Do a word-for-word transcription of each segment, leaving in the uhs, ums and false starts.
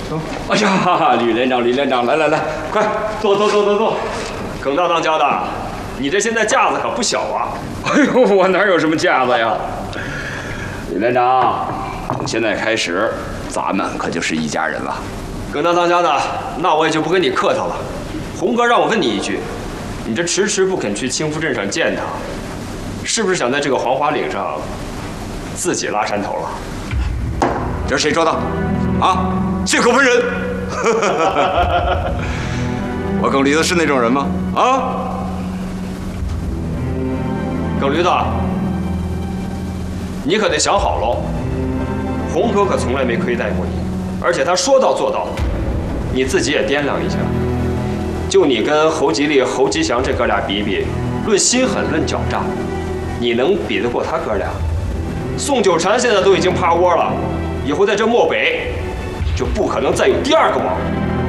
走。 哎呀，吕连长，吕连长，来来来，快坐坐坐坐坐。 耿大当家的，你这现在架子可不小啊！ 哎呦，我哪有什么架子呀？吕连长，从现在开始，咱们可就是一家人了。 耿大当家的，那我也就不跟你客套了。红哥让我问你一句，你这迟迟不肯去清福镇上见他，是不是想在这个黄花岭上自己拉山头了？ 这是谁说的？啊，血口喷人！我耿驴子是那种人吗？啊， 耿驴子，你可得想好喽。红哥可从来没亏待过你，而且他说到做到，你自己也掂量一下。就你跟侯吉利、侯吉祥这哥俩比比，论心狠、论狡诈，你能比得过他哥俩？宋九禅现在都已经趴窝了，以后在这漠北就不可能再有第二个王。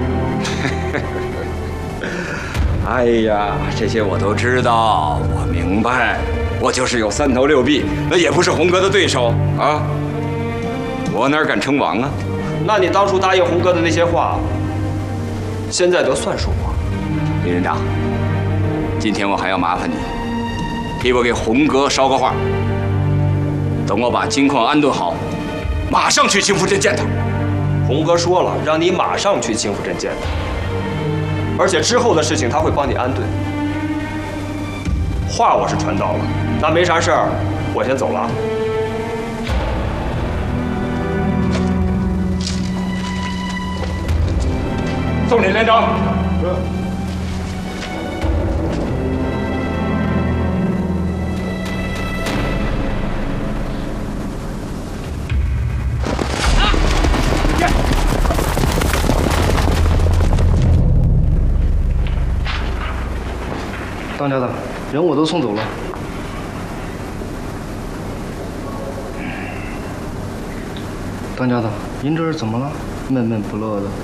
哎呀，这些我都知道，我明白，我就是有三头六臂，那也不是红哥的对手啊！我哪敢称王啊？ 那你当初答应红哥的那些话，现在得算数吗？ 李连长，今天我还要麻烦你，替我给红哥捎个话。等我把金矿安顿好，马上去清福镇见他。 红哥说了，让你马上去清福镇见他，而且之后的事情他会帮你安顿。话我是传到了，那没啥事儿，我先走了。 送你连长。 当家的，人我都送走了。当家的，您这是怎么了？闷闷不乐的。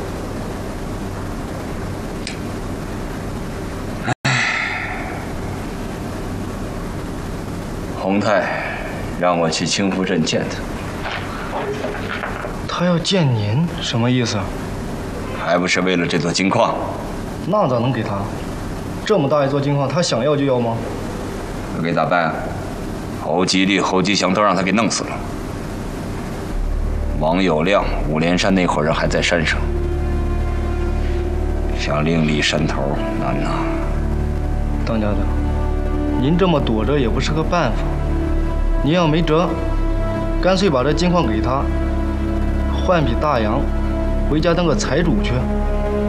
洪泰让我去清福镇见他， 他要见您，什么意思？ 还不是为了这座金矿？ 那咋能给他？这么大一座金矿，他想要就要吗？ 可给咋办啊？侯吉利、侯吉祥都让他给弄死了。王有亮、五连山那伙人还在山上，想另立山头难呐。 当家的，您这么躲着也不是个办法。您要没辙，干脆把这金矿给他，换匹大洋，回家当个财主去。